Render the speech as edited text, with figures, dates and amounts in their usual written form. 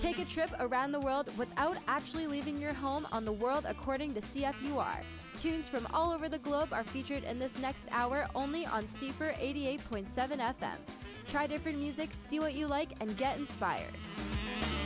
Take a trip around the world without actually leaving your home on The World According to CFUR. Tunes from all over the globe are featured in this next hour only on CFUR 88.7 FM. Try different music, see what you like, and get inspired.